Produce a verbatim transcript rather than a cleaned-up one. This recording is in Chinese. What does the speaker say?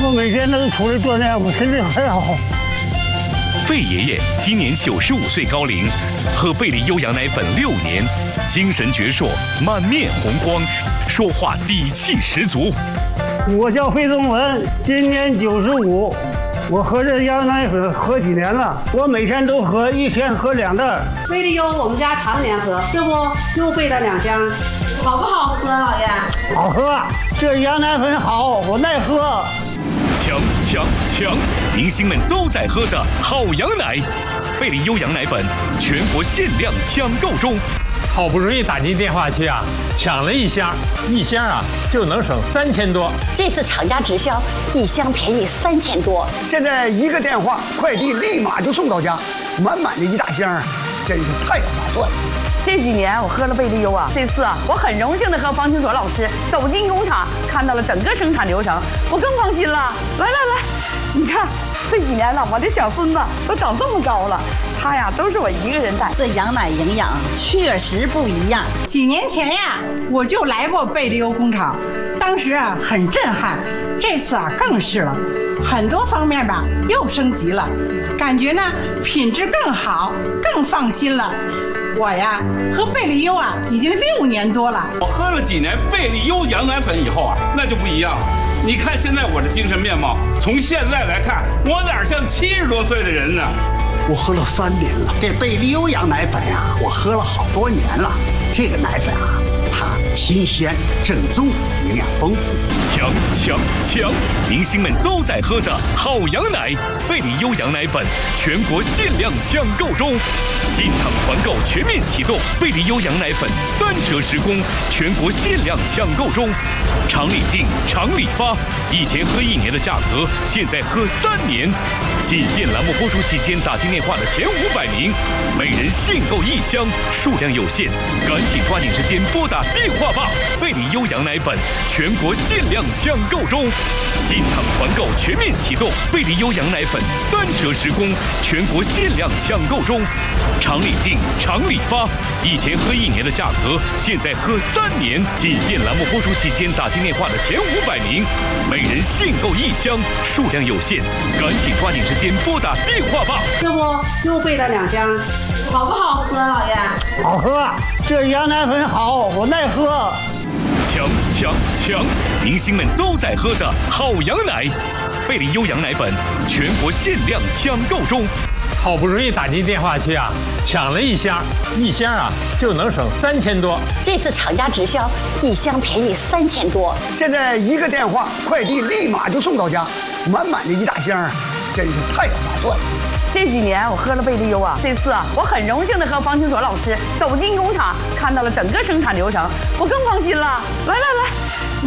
我每天都出来锻炼，我身体很好。 费爷爷今年九十五岁高龄，喝贝利优羊奶粉六年，精神矍铄，满面红光，说话底气十足。 我叫费仲文，今年九十五。我喝这羊奶粉喝几年了，我每天都喝，一天喝两袋。 贝利优我们家常年喝，这不又备了两箱，好不好喝，老爷？ 好喝，这羊奶粉好，我耐喝。 强强强！明星们都在喝的好羊奶，贝利优羊奶粉全国限量抢购中。 好不容易打进电话去啊，抢了一箱，一箱啊就能省三千多。 这次厂家直销，一箱便宜三千多。 现在一个电话，快递立马就送到家，满满的一大箱，真是太划算了。 这几年我喝了贝利优啊，这次啊我很荣幸的和方清卓老师走进工厂，看到了整个生产流程，我更放心了。来来来，你看这几年了，我这小孙子都长这么高了。他呀，都是我一个人带。 这羊奶营养确实不一样。 几年前呀，我就来过贝利优工厂，当时啊很震撼。这次啊更是了，很多方面吧又升级了，感觉呢品质更好，更放心了。我呀喝贝利优啊已经六年多了。 我喝了几年贝利优羊奶粉以后啊，那就不一样了。你看现在我的精神面貌，从现在来看，我哪像七十多岁的人呢？ 我喝了三年了，这贝利优羊奶粉呀、啊，我喝了好多年了。这个奶粉啊，它新鲜、正宗，营养丰富。 强强强！明星们都在喝的好羊奶，贝利优羊奶粉全国限量抢购中，进场团购全面启动，贝利优羊奶粉三折十公，全国限量抢购中。厂里订，厂里发，以前喝一年的价格，现在喝三年。仅限栏目播出期间打进电话的前五百名，每人限购一箱，数量有限，赶紧抓紧时间拨打电话吧！贝利优羊奶粉全国限量抢购中，进场团购全面启动，贝利优羊奶粉三折十公，全国限量抢购中。厂里订，厂里发，以前喝一年的价格，现在喝三年。仅限栏目播出期间打进电话的前五百名，每人限购一箱，数量有限，赶紧抓紧时间拨打电话吧！ 这不又备了两箱，好不好喝，老爷？ 好喝，这羊奶粉好，我耐喝。 强强强！明星们都在喝的好羊奶，贝利优羊奶粉全国限量抢购中。 好不容易打进电话去啊，抢了一箱，一箱啊就能省三千多。 这次厂家直销，一箱便宜三千多。 现在一个电话，快递立马就送到家，满满的一大箱，真是太划算了。 这几年我喝了贝利优啊，这次啊我很荣幸的和方清卓老师走进工厂，看到了整个生产流程，我更放心了。来来来。